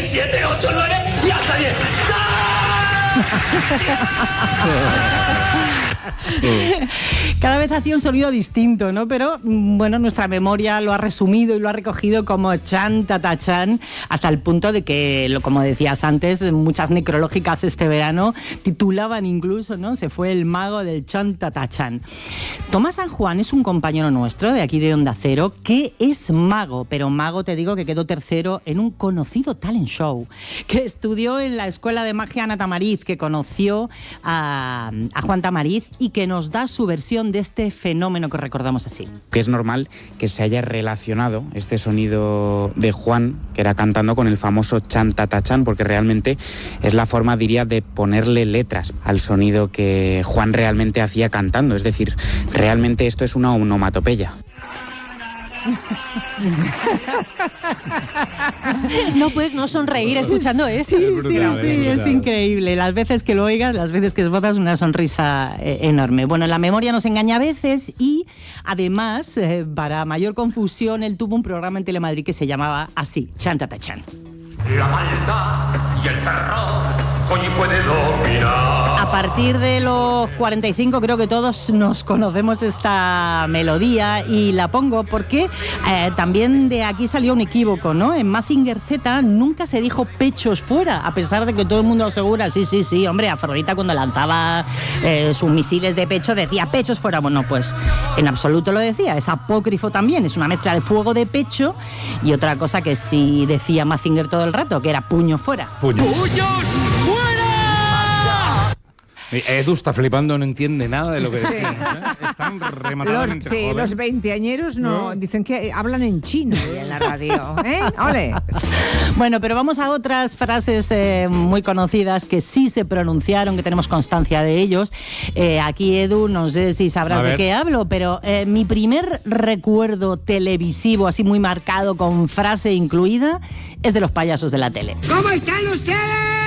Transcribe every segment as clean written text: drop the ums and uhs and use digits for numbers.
6, 7, 8, 9 y hasta 10. Cada vez hacía un sonido distinto, ¿no? Pero bueno, nuestra memoria lo ha resumido y lo ha recogido como Chan Tata Chan, hasta el punto de que, como decías antes, muchas necrológicas este verano titulaban incluso, ¿no? Se fue el mago del Chan Tata Chan. Tomás San Juan es un compañero nuestro de aquí de Onda Cero que es mago, pero mago te digo que quedó tercero en un conocido talent show, que estudió en la Escuela de Magia Ana Tamariz, que conoció a Juan Tamariz y que nos da su versión de este fenómeno que recordamos así. Que es normal que se haya relacionado este sonido de Juan, que era cantando, con el famoso Chan Tata Chan, porque realmente es la forma, diría, de ponerle letras al sonido que Juan realmente hacía cantando. Es decir, realmente esto es una onomatopeya. No puedes no sonreír escuchando eso. Sí, es increíble. Las veces que lo oigas, las veces que esbozas una sonrisa enorme. Bueno, la memoria nos engaña a veces y además, para mayor confusión, él tuvo un programa en Telemadrid que se llamaba así, Chan Tata Chan. La maldad y el terror hoy puede dominar. A partir de los 45 creo que todos nos conocemos esta melodía y la pongo porque también de aquí salió un equívoco, ¿no? En Mazinger Z nunca se dijo pechos fuera, a pesar de que todo el mundo asegura, sí, hombre, Afrodita cuando lanzaba sus misiles de pecho decía pechos fuera. Bueno, pues en absoluto lo decía, es apócrifo también, es una mezcla de fuego de pecho y otra cosa que sí decía Mazinger todo el rato, que era puño fuera. ¡Puños fuera! Edu está flipando, no entiende nada de lo que decimos, ¿eh? Están rematadamente Sí, jóvenes. los veinteañeros no dicen que hablan en chino en la radio, ¿eh? ¡Ole! Bueno, pero vamos a otras frases muy conocidas que sí se pronunciaron, que tenemos constancia de ellos. Aquí, Edu, no sé si sabrás de qué hablo, pero mi primer recuerdo televisivo, así muy marcado, con frase incluida, es de los payasos de la tele. ¿Cómo están ustedes?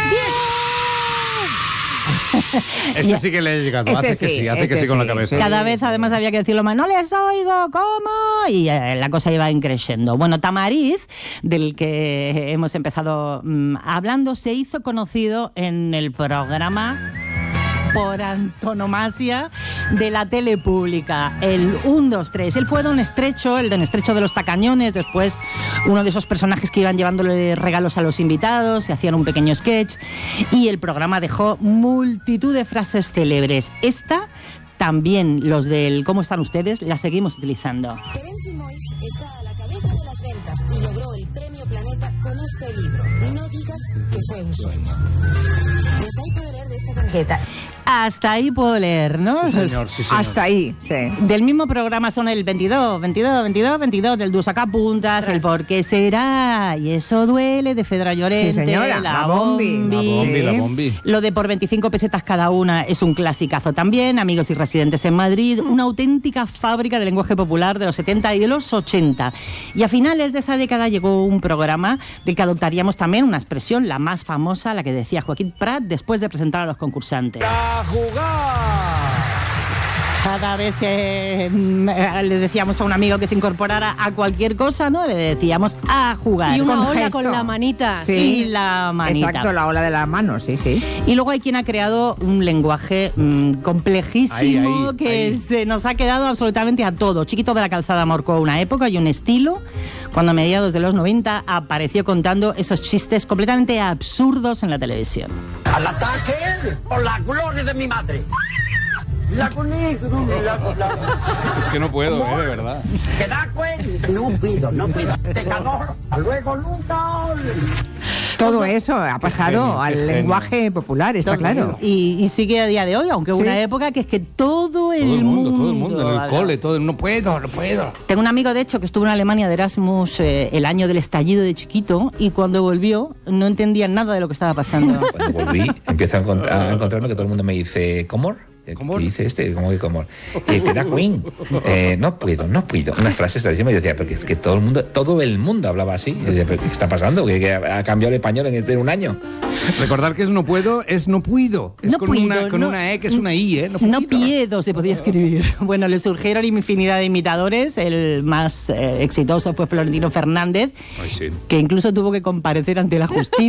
Este sí que le he llegado, hace que sí con la cabeza. Cada vez además había que decirlo más, no les oigo, ¿cómo? Y la cosa iba creciendo. Bueno, Tamariz, del que hemos empezado hablando, se hizo conocido en el programa por antonomasia de la tele pública, el 1, 2, 3. Él fue Don Estrecho, el Don Estrecho de los Tacañones, después uno de esos personajes que iban llevándole regalos a los invitados, se hacían un pequeño sketch y el programa dejó multitud de frases célebres. Esta también, los del ¿Cómo están ustedes?, la seguimos utilizando. Terence Moix está a la cabeza de las ventas y logró el Premio Planeta con este libro. No digas que fue un sueño. Desde ahí puedo leer de esta tarjeta. Hasta ahí puedo leer, ¿no? Sí, señor. Hasta ahí, sí. Del mismo programa son el 22, del Du Sacapuntas, el Por qué será, y eso duele, de Fedra Llorente, sí, señora. la Bombi. Lo de por 25 pesetas cada una es un clasicazo también, Amigos y residentes en Madrid, una auténtica fábrica de lenguaje popular de los 70 y de los 80. Y a finales de esa década llegó un programa del que adoptaríamos también una expresión, la más famosa, la que decía Joaquín Prat después de presentar a los concursantes. ¡A jugar! Cada vez que le decíamos a un amigo que se incorporara a cualquier cosa, ¿no? Le decíamos a jugar. Y una con ola gesto. con la manita. Sí, la manita. Exacto, la ola de la mano, sí. Y luego hay quien ha creado un lenguaje complejísimo que se nos ha quedado absolutamente a todo. Chiquito de la Calzada marcó una época y un estilo cuando a mediados de los 90 apareció contando esos chistes completamente absurdos en la televisión. ¡Al ataque por la gloria de mi madre! La conecto, Es que no puedo, de verdad. ¿Te das cuenta? No pido. Pecador, hasta luego, nunca. Todo eso ha pasado al lenguaje popular, está claro. Y sigue a día de hoy, aunque hubo una época que es que todo el mundo, en el cole, no puedo. Tengo un amigo, de hecho, que estuvo en Alemania de Erasmus el año del estallido de chiquito y cuando volvió no entendía nada de lo que estaba pasando. Cuando volví, empiezo a encontrarme que todo el mundo me dice ¿Comor? ¿Qué dice este? ¿Cómo que Comor? ¿Te da Queen? No puedo. Unas frases clarísimas. Y yo decía, pero es que todo el mundo hablaba así. Y yo decía, pero ¿qué está pasando? Que ha cambiado el español en un año. Recordar que es no puedo, es no puido. Es con una E que es una I, ¿eh? No puedo, se podía escribir. Bueno, le surgieron infinidad de imitadores. El más exitoso fue Florentino Fernández, que incluso tuvo que comparecer ante la justicia.